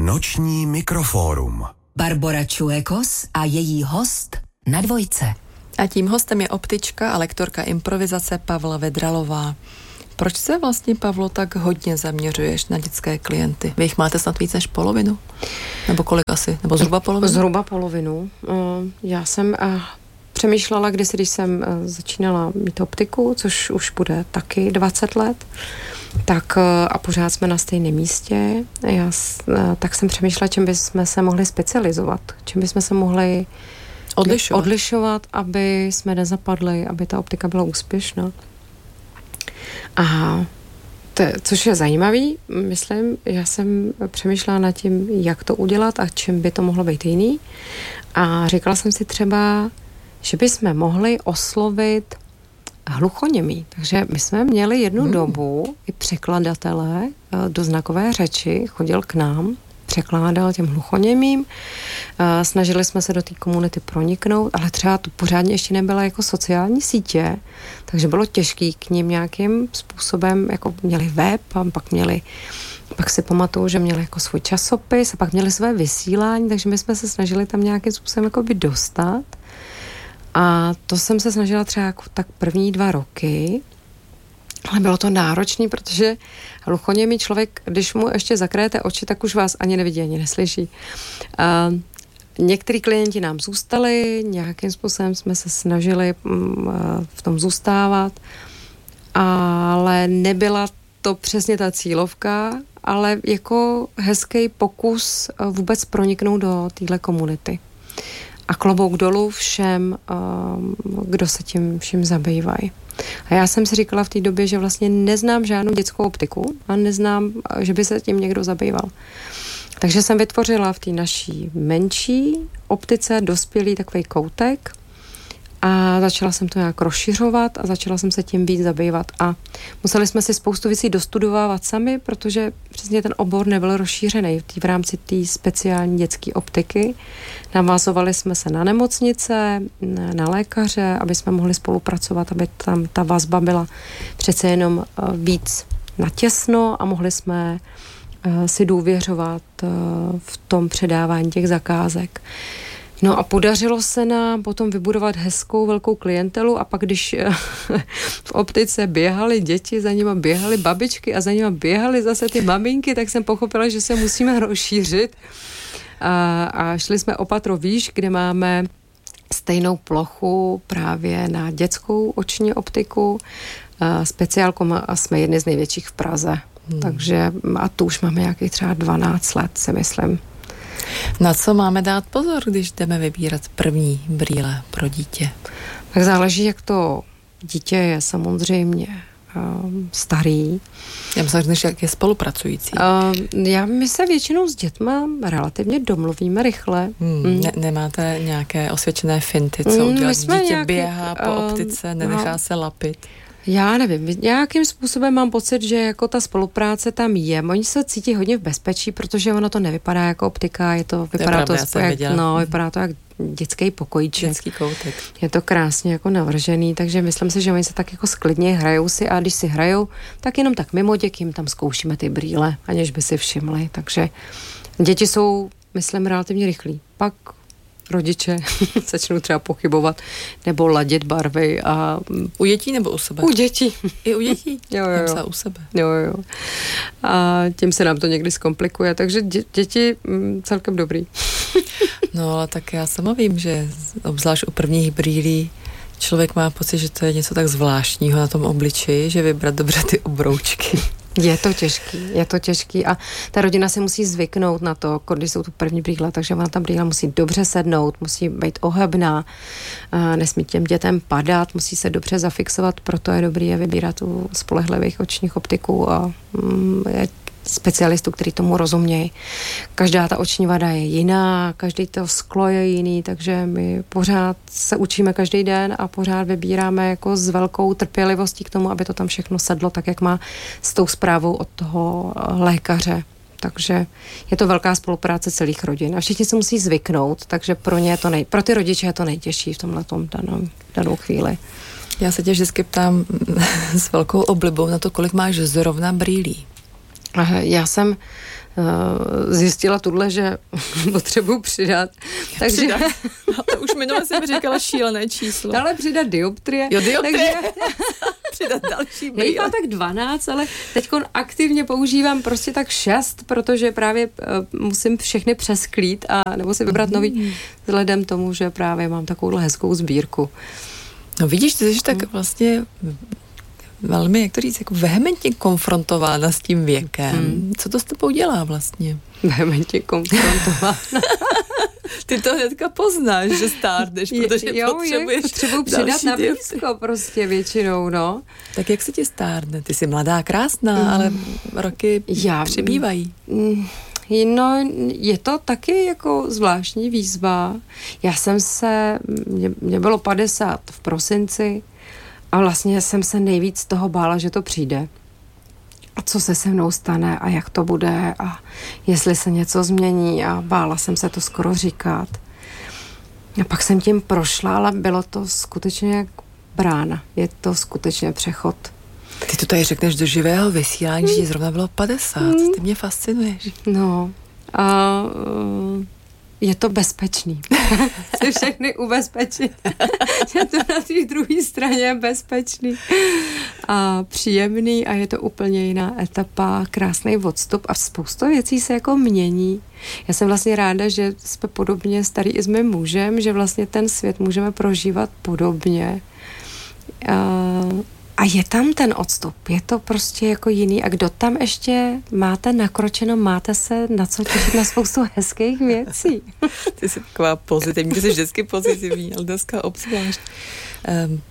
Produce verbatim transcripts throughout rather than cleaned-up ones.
Noční mikrofórum. Barbora Čuekos a její host na Dvojce. A tím hostem je optička a lektorka improvizace Pavla Vedralová. Proč se vlastně, Pavlo, tak hodně zaměřuješ na dětské klienty? Vy jich máte snad víc než polovinu? Nebo kolik asi? Nebo zhruba polovinu? Zhruba polovinu. Já jsem přemýšlela kdysi, když jsem začínala mít optiku, což už bude taky dvacet let, tak a pořád jsme na stejném místě. Já, tak jsem přemýšlela, čím bychom se mohli specializovat, čím bychom se mohli odlišovat, odlišovat aby jsme nezapadli, aby ta optika byla úspěšná. A to, což je zajímavý, myslím, já jsem přemýšlela nad tím, jak to udělat a čím by to mohlo být jiný. A říkala jsem si třeba, že bychom mohli oslovit hluchoněmí. Takže my jsme měli jednu hmm. dobu i překladatele do znakové řeči, chodil k nám, překládal těm hluchoněmím. Snažili jsme se do té komunity proniknout, ale třeba to pořádně ještě nebyla jako sociální sítě, takže bylo těžké k ním nějakým způsobem, jako měli web a pak měli, pak si pamatuju, že měli jako svůj časopis a pak měli své vysílání, takže my jsme se snažili tam nějakým způsobem jako by dostat. A to jsem se snažila třeba jako tak první dva roky, ale bylo to náročné, protože hluchoněmý člověk, když mu ještě zakryjete oči, tak už vás ani nevidí, ani neslyší. A některý klienti nám zůstali, nějakým způsobem jsme se snažili v tom zůstávat, ale nebyla to přesně ta cílovka, ale jako hezký pokus vůbec proniknout do téhle komunity. A klobouk dolů všem, kdo se tím vším zabývají. A já jsem si říkala v té době, že vlastně neznám žádnou dětskou optiku a neznám, že by se tím někdo zabýval. Takže jsem vytvořila v té naší menší optice dospělý takový koutek a začala jsem to nějak rozšiřovat a začala jsem se tím víc zabývat. A museli jsme si spoustu věcí dostudovávat sami, protože přesně ten obor nebyl rozšířený v rámci té speciální dětské optiky. Navazovali jsme se na nemocnice, na lékaře, aby jsme mohli spolupracovat, aby tam ta vazba byla přece jenom víc natěsno a mohli jsme si důvěřovat v tom předávání těch zakázek. No a podařilo se nám potom vybudovat hezkou velkou klientelu a pak když v optice běhaly děti, za nima běhaly babičky a za nima běhaly zase ty maminky, tak jsem pochopila, že se musíme rozšířit a, a šli jsme o patro výš, kde máme stejnou plochu právě na dětskou oční optiku. Speciálku a jsme jedni z největších v Praze. Hmm. Takže a tu už máme nějakých třeba dvanáct let, si myslím. Na co máme dát pozor, když jdeme vybírat první brýle pro dítě? Tak záleží, jak to dítě je samozřejmě um, starý. Já myslím, že jak je spolupracující. Uh, já my se většinou s dětma relativně domluvíme rychle. Hmm, mm. ne, nemáte nějaké osvědčené finty, co udělat? Dítě nějaký, běhá po uh, optice, nenechá no. se lapit. Já nevím, nějakým způsobem mám pocit, že jako ta spolupráce tam je. Oni se cítí hodně v bezpečí, protože ono to nevypadá jako optika, je to, vypadá to, to jak, no, vypadá to jak dětský pokojíček. Dětský koutek. Je to krásně jako navržený, takže myslím si, že oni se tak jako sklidně hrajou si a když si hrajou, tak jenom tak mimo děk jim tam zkoušíme ty brýle, aniž by si všimli. Takže děti jsou, myslím, relativně rychlí. Pak rodiče začnou třeba pochybovat nebo ladit barvy a... U dětí nebo u sebe? U dětí. I u dětí? Jo, jo, jo. U sebe. Jo, jo. A tím se nám to někdy zkomplikuje, takže dě- děti m, celkem dobrý. No, ale tak já sama vím, že obzvlášť u prvních brýlí člověk má pocit, že to je něco tak zvláštního na tom obličeji, že vybrat dobře ty obroučky. Je to těžký, je to těžký a ta rodina si musí zvyknout na to, když jsou tu první brýle, takže ona ta brýle musí dobře sednout, musí být ohebná, nesmí těm dětem padat, musí se dobře zafixovat, proto je dobrý je vybírat u spolehlivých očních optiků a je specialistů, který tomu rozumějí. Každá ta oční vada je jiná, každý to sklo je jiný, takže my pořád se učíme každý den a pořád vybíráme jako s velkou trpělivostí k tomu, aby to tam všechno sedlo tak, jak má s tou zprávou od toho lékaře. Takže je to velká spolupráce celých rodin a všichni se musí zvyknout, takže pro ně je to nej, pro ty rodiče je to nejtěžší v tomhletom danou, danou chvíli. Já se tě vždycky ptám s velkou oblibou na to, kolik máš zrovna brýlí. Já jsem zjistila tuhle, že potřebuji přidat. Takže... Přidat. Ale už minule jsem říkala šílené číslo. Ale přidat dioptrie. Jo, dioptrie. Takže... přidat další brýle. Já tak dvanáct, ale teď aktivně používám prostě tak šest, protože právě uh, musím všechny přesklít a nebo si vybrat nový vzhledem tomu, že právě mám takovouhle hezkou sbírku. No vidíš, ty jsi tak vlastně velmi, jak to říct, jako vehementně konfrontována s tím věkem. Hmm. Co to s tebou dělá vlastně? Vehementně konfrontována. Ty to hnedka poznáš, že stárneš, protože jo, potřebuješ potřebuji přidat na blízko prostě většinou, no. Tak jak se ti stárne? Ty jsi mladá, krásná, mm. ale roky Já, přibývají. Mm, no, je to taky jako zvláštní výzva. Já jsem se, mě, mě bylo padesát v prosinci a vlastně jsem se nejvíc toho bála, že to přijde. A co se se mnou stane a jak to bude a jestli se něco změní a bála jsem se to skoro říkat. A pak jsem tím prošla, ale bylo to skutečně jak brána. Je to skutečně přechod. Ty to tady řekneš do živého vysílání, že zrovna bylo padesát. Ty mě fascinuješ. No a uh, je to bezpečný. Chci všechny ubezpečit. Je to na té druhé straně bezpečný a příjemný a je to úplně jiná etapa, krásný odstup a spousta věcí se jako mění. Já jsem vlastně ráda, že jsme podobně starý i s mým mužem, že vlastně ten svět můžeme prožívat podobně. Uh, A je tam ten odstup, je to prostě jako jiný. A kdo tam ještě máte nakročeno, máte se na co těšit na spoustu hezkých věcí. Ty jsi taková pozitivní, ty jsi vždycky pozitivní, ale dneska obzvlášť. Um,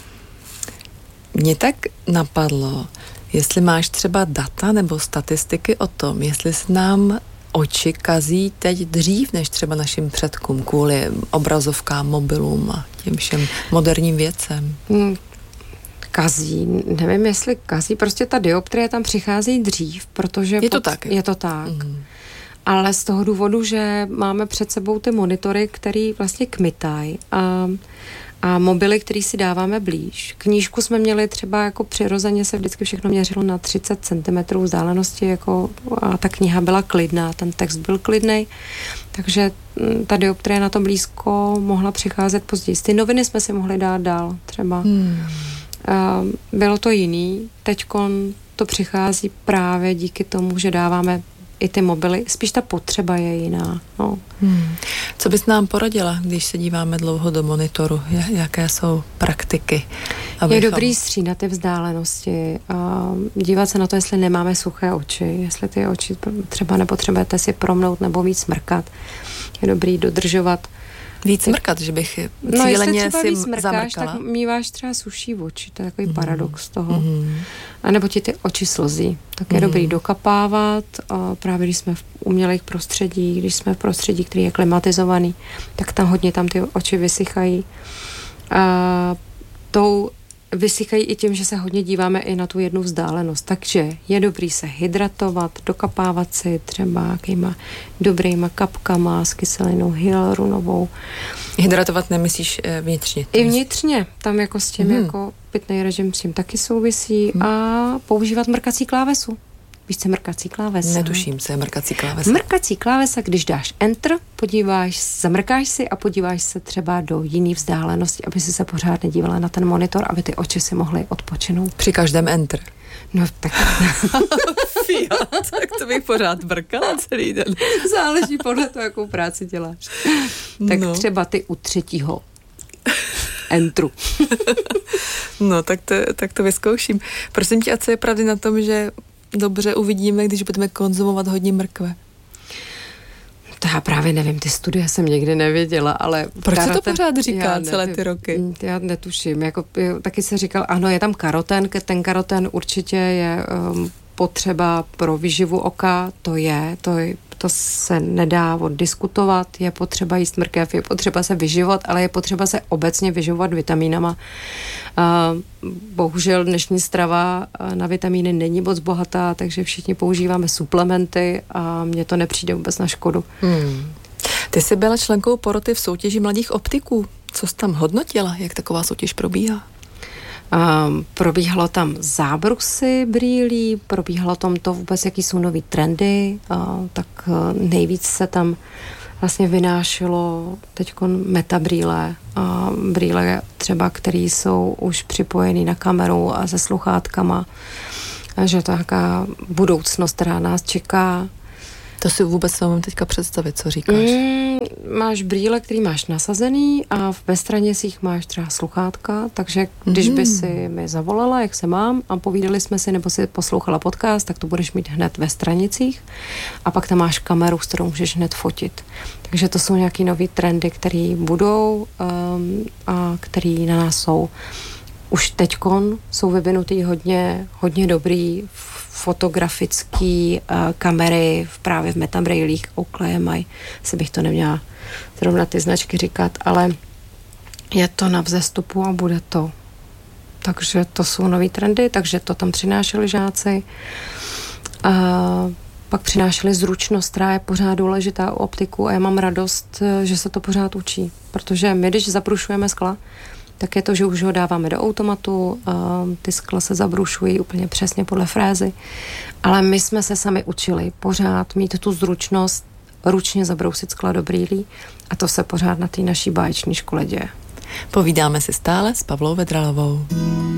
mě tak napadlo, jestli máš třeba data nebo statistiky o tom, jestli se nám oči kazí teď dřív než třeba našim předkům kvůli obrazovkám, mobilům a těm všem moderním věcem. Hmm. Kazí, nevím, jestli kazí, prostě ta dioptrie tam přichází dřív, protože... Je to pod, tak. Je to tak. Mm. Ale z toho důvodu, že máme před sebou ty monitory, který vlastně kmitají a, a mobily, který si dáváme blíž. Knížku jsme měli třeba jako přirozeně se vždycky všechno měřilo na třicet centimetrů vzdálenosti jako, a ta kniha byla klidná, ten text byl klidnej, takže ta dioptrie na to blízko mohla přicházet později. Ty noviny jsme si mohli dát dál třeba. Mm. Uh, bylo to jiný. Teďkon to přichází právě díky tomu, že dáváme i ty mobily. Spíš ta potřeba je jiná. No. Hmm. Co bys nám poradila, když se díváme dlouho do monitoru? Jaké jsou praktiky? Abychom... Je dobrý střídat ty vzdálenosti. Uh, dívat se na to, jestli nemáme suché oči, jestli ty oči třeba nepotřebujete si promnout nebo víc smrkat. Je dobrý dodržovat víc smrkat, že bych no, cíleně si víc smrkáš, zamrkala. Tak míváš třeba suší oči, to je takový mm. paradox toho. Mm. A nebo ti ty oči slzí. Tak je mm. dobrý dokapávat. A právě když jsme v umělých prostředí, když jsme v prostředí, který je klimatizovaný, tak tam hodně tam ty oči vysychají. A tou vysychají i tím, že se hodně díváme i na tu jednu vzdálenost. Takže je dobrý se hydratovat, dokapávat si třeba nějakýma dobrýma kapkama s kyselinou hyaluronovou. Hydratovat nemyslíš vnitřně? I vnitřně. Tam jako s tím hmm. jako pitný režim s tím taky souvisí hmm. a používat mrkací klávesu. Víš, co je mrkací klávesa? Netuším, co je mrkací klávesa. Mrkací klávesa, když dáš enter, podíváš, zamrkáš si a podíváš se třeba do jiný vzdálenosti, aby si se pořád nedívala na ten monitor, aby ty oči si mohly odpočinout. Při každém enter. No tak... Fia, tak to bych pořád brkala celý den. Záleží podle toho, jakou práci děláš. Tak no. Třeba ty u třetího entru. No, tak to, tak to vyzkouším. Prosím tě, a co je pravdy na tom, že dobře uvidíme, když budeme konzumovat hodně mrkve? To já právě nevím, ty studie jsem někdy nevěděla, ale... Proč se to pořád říká celé ty roky? Já netuším, jako taky se říkal, ano, je tam karoten, ten karoten určitě je um, potřeba pro výživu oka, to je, to je, to se nedá oddiskutovat, je potřeba jíst mrkev, je potřeba se vyživovat, ale je potřeba se obecně vyživovat vitamínama. Uh, bohužel dnešní strava na vitamíny není moc bohatá, takže všichni používáme suplementy a mně to nepřijde vůbec na škodu. Hmm. Ty jsi byla členkou poroty v soutěži mladých optiků. Co jsi tam hodnotila? Jak taková soutěž probíhá? Um, probíhalo tam zábrusy brýlí, probíhalo tam to vůbec, jaký jsou nový trendy, uh, tak uh, nejvíc se tam vlastně vynášelo teďkon metabrýle, a brýle třeba, které jsou už připojený na kameru a se sluchátkama, a že to je taková budoucnost, která nás čeká. To si vůbec nemůžu teďka představit, co říkáš. Mm, máš brýle, který máš nasazený a ve straně si jich máš třeba sluchátka, takže když by si mi zavolala, jak se mám a povídali jsme si, nebo si poslouchala podcast, tak to budeš mít hned ve stranicích a pak tam máš kameru, s kterou můžeš hned fotit. Takže to jsou nějaký nový trendy, které budou um, a které na nás jsou. Už teďkon jsou vyvinutý hodně, hodně dobrý fotografický uh, kamery v, právě v metabrailích. Oakley mají, si bych to neměla zrovna ty značky říkat, ale je to na vzestupu a bude to. Takže to jsou nový trendy, takže to tam přinášeli žáci. A pak přinášeli zručnost, která je pořád důležitá u optiku a já mám radost, že se to pořád učí, protože my, když zabrušujeme skla, tak je to, že už ho dáváme do automatu, ty skla se zabrušují úplně přesně podle frézy, ale my jsme se sami učili pořád mít tu zručnost ručně zabrousit skla do brýlí a to se pořád na té naší báječné škole děje. Povídáme si stále s Pavlou Vedralovou.